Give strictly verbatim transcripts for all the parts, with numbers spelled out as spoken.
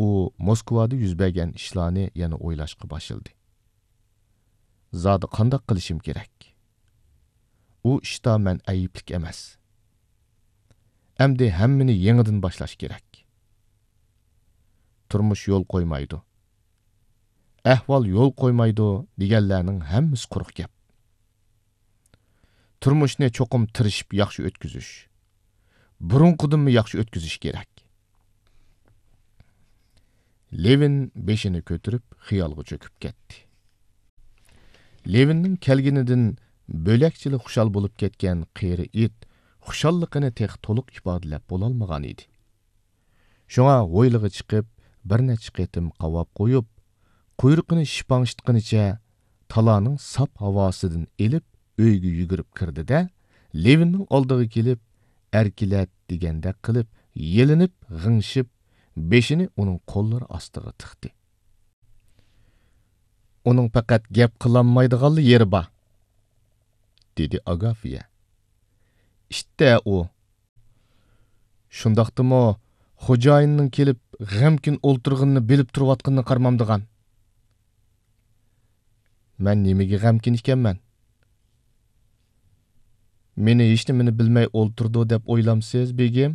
u Moskvada yuz bergan ishlarni yana o'ylashga boshladi. Zodi qandoq qilishim kerak? U ishda men ayiblik emas. Endi hammani yangidan boshlash kerak. Turmush yo'l qo'ymaydi. Ahvol yo'l qo'ymaydi deganlarning hammasi quruq gap. Turmushni cho'qim tirishib yaxshi o'tkazish. Burunqidinmi yaxshi o'tkazish kerak. Levin beshini ko'tarib xiyolga cho'kib ketdi. Levinning kelganidan bo'lakchili xushal bo'lib ketgan qeri it xushalligini tex to'liq ifodalab bo'lolmagan edi. Shunga o'ylig'i chiqib, bir necha qitim qavab qo'yib, quyruqini shipangshitqanicha talaning sap havosidan elib uyga yugurib kirdi-da, Levinning oldiga kelib, erkilat degandek qilib, yelinib, g'ingshib, beshini uning qo'llari ostiga tiqdi. Uning faqat gap qilolmaydiganli yeri bor, dedi Agafiya. İşte o. Shundaqdimi, xo'jayinning kelib g'amkin o'ltirganini bilib turayotganini qarmamdigan. Men nimaga g'amkin ekanman? Meni hech nimani bilmay o'ltirdi deb o'ylamsiz, begim?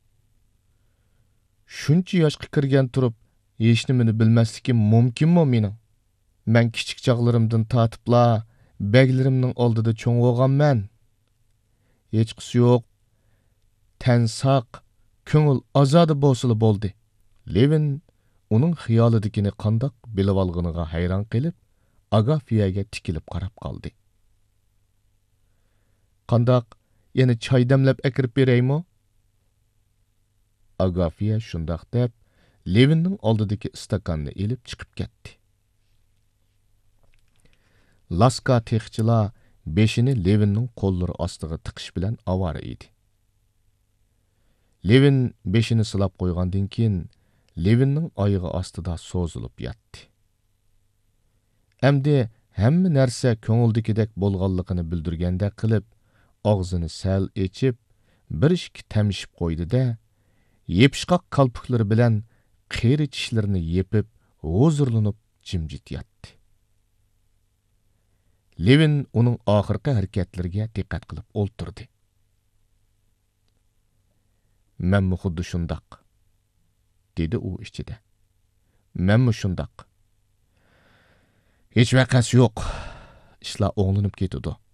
Shuncha yoshga kirgan turib, hech nimani bilmaslikim mumkinmi mening? Men kichik chog'larimdan tatibla, beglarimning oldida cho'ng bo'lganman. Hech qisi yo'q. Tan saq, ko'ngil ozodi bo'lsili bo'ldi. Levin uning xiyolidagini qandoq bilib olganiga hayron qilib, Agafiyaga tikilib qarab qoldi. Qandoq, yana choy damlab akirib beraymi? Agafiya shundoq deb, Levinning oldidagi istakanni elib chiqib ketdi. Laska texchilar beshini Levinning qo'llari ostiga tiqish bilan avara edi. Levin beshini silab qo'ygandan keyin Levinning oyog'i ostida so'zilib yotdi. Endi hamma narsa ko'ngildagidek bo'lganligini bildirgandek qilib, og'zini sal echib, bir ishki tamishib qo'ydi-da, yepishqoq qalpoqlari bilan qeri tishlarini yepib, huzurlanib jimjit yotdi. Levin uning oxirgi harakatlariga diqqat qilib o'ltirdi. "Menmi xuddi shundoq", dedi u ichida. "Menmi shundoq? Hech vaqasi yo'q. Ishlar o'nglanib ketdi.